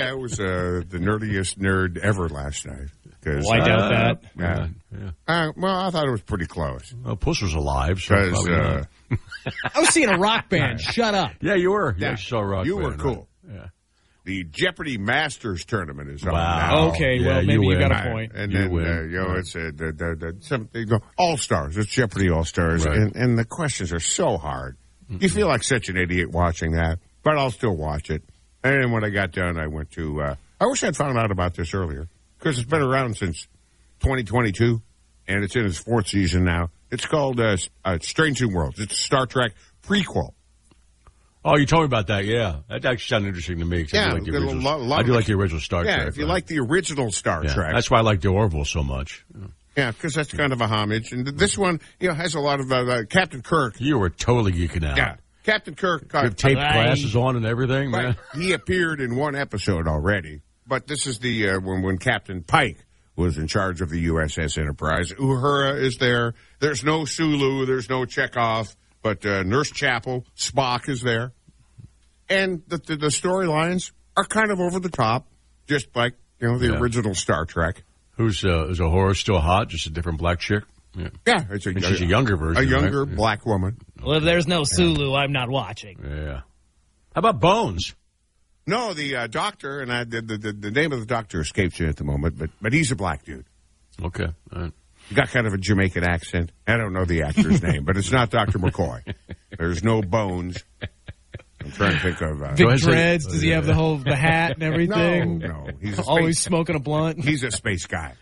I was the nerdiest nerd ever last night. I doubt that. Well, I thought it was pretty close. Well, Puss was alive, so Because I was seeing a rock band. Shut up. yeah, you were. Yeah. You saw rock. You were band, cool. Right? Yeah. The Jeopardy Masters tournament is on Wow. now. Okay, Yeah, well, you maybe you win. got a Right. point. And You then, win. it's All-Stars. It's Jeopardy All-Stars. Right. And the questions are so hard. You feel like such an idiot watching that, but I'll still watch it. And then when I got done, I went to, I wish I'd found out about this earlier, because it's been around since 2022, and it's in its fourth season now. It's called Strange New Worlds. It's a Star Trek prequel. Oh, you told me about that, yeah. That actually sounded interesting to me. 'Cause Yeah, I do like the a original, lot I do of like the original Star Trek. Yeah, if you right? like the original Star Yeah, Trek. that's why I like the Orville so much. Yeah, because that's kind of a homage. And this one, has a lot of Captain Kirk. You were totally geeking out. Yeah, Captain Kirk. You have tape glasses on and everything, man. Right. He appeared in one episode already, but this is the when Captain Pike was in charge of the USS Enterprise. Uhura is there. There's no Sulu. There's no Chekhov, but Nurse Chapel, Spock is there. And the storylines are kind of over the top, just like, the original Star Trek. Is Uhura still hot? Just a different black chick? Yeah. Yeah, She's a younger version. A younger right? black woman. Well, if there's no Sulu, I'm not watching. Yeah. How about Bones? No, the doctor, and the name of the doctor escapes me at the moment, but he's a black dude. Okay. All right. He got kind of a Jamaican accent. I don't know the actor's name, but it's not Dr. McCoy. There's no Bones. I'm trying to think of... Big dreads? Does he have the hat and everything? No. He's always smoking a blunt? He's a space guy.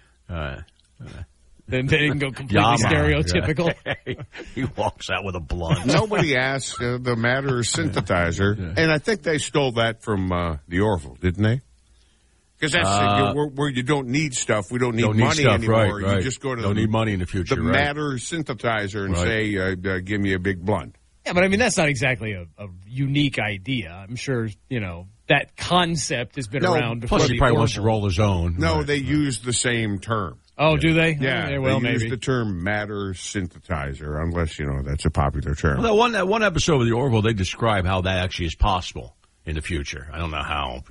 Then they didn't go completely Yama. stereotypical. Yeah. He walks out with a blunt. Nobody asked the matter synthesizer, and I think they stole that from the Orville, didn't they? Because that's where you don't need stuff. We don't need money stuff, anymore. Right. You just go to don't need money in the future. the matter synthesizer and say, give me a big blunt. Yeah, but I mean, that's not exactly a unique idea. I'm sure, that concept has been around before. Plus, he probably wants to roll his own. No, they use the same term. Oh, do they? Yeah, well, they use maybe. the term matter synthesizer, unless, that's a popular term. Well, that one episode of the Orville, they describe how that actually is possible in the future. I don't know how,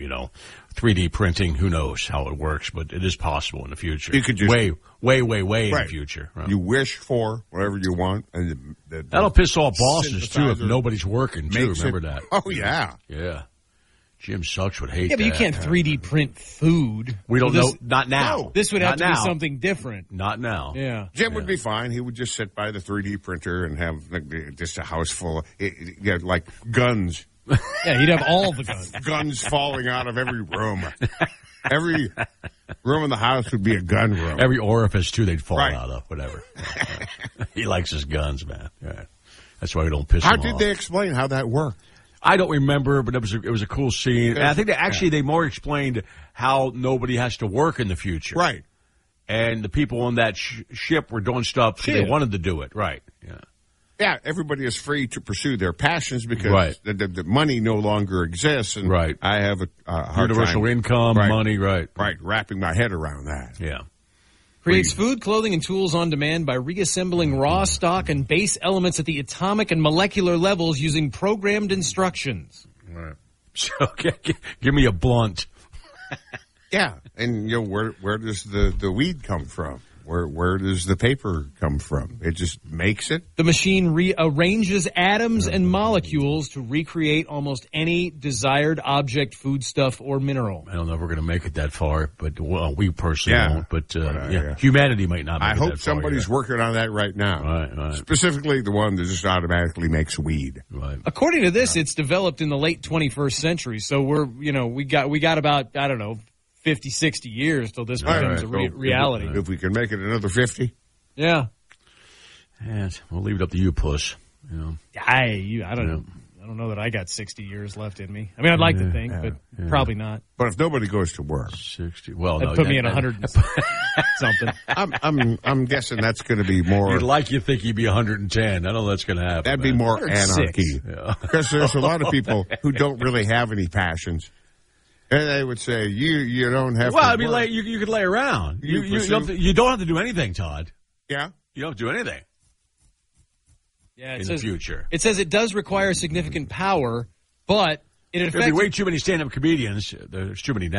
3D printing, who knows how it works, but it is possible in the future. You could just... way in the future. Right. You wish for whatever you want. And that'll piss off bosses, too, if nobody's working, too. Remember that. Oh, yeah. Yeah. Jim Sucks would hate that. Yeah, but you can't 3D print food. We don't know. Not now. No. This would have to be something different. Not now. Yeah. Jim would be fine. He would just sit by the 3D printer and have just a house full of, like guns. Yeah, he'd have all the guns. Guns falling out of every room. Every room in the house would be a gun room. Every orifice, too, they'd fall out of, whatever. He likes his guns, man. Yeah. That's why we don't piss him off. How did they explain how that worked? I don't remember, but it was a cool scene. And I think they more explained how nobody has to work in the future. Right. And the people on that ship were doing stuff because they wanted to do it. Right. Yeah. Yeah, everybody is free to pursue their passions because the money no longer exists. And I have a hard universal time, income, money, Right, wrapping my head around that. Yeah. Creates food, clothing, and tools on demand by reassembling raw stock and base elements at the atomic and molecular levels using programmed instructions. Right. So give me a blunt. Yeah, and where does the weed come from? Where does the paper come from? It just makes it? The machine rearranges atoms and molecules to recreate almost any desired object, foodstuff, or mineral. I don't know if we're going to make it that far, but we personally won't. But humanity might not make it that far. I hope somebody's working on that right now. Right. Specifically the one that just automatically makes weed. Right. According to this, it's developed in the late 21st century. So we got about, 50, 60 years till this becomes a reality. If we can make it another 50. Yeah. Yeah, we'll leave it up to you, puss. I don't know that I got 60 years left in me. I mean, I'd like to think, but probably not. But if nobody goes to work, 60. Well, that'd put me in 100 something. I'm guessing that's going to be more. You'd think you'd be 110. I don't know that's going to happen. That'd be more anarchy. Because there's a lot of people who don't really have any passions. And they would say, you don't have to Well, I mean, work. you could lay around. You don't have to do anything, Todd. Yeah? You don't have to do anything. Yeah, in the future. It says it does require significant power, but it affects... There'd be way too many stand-up comedians. There's too many now.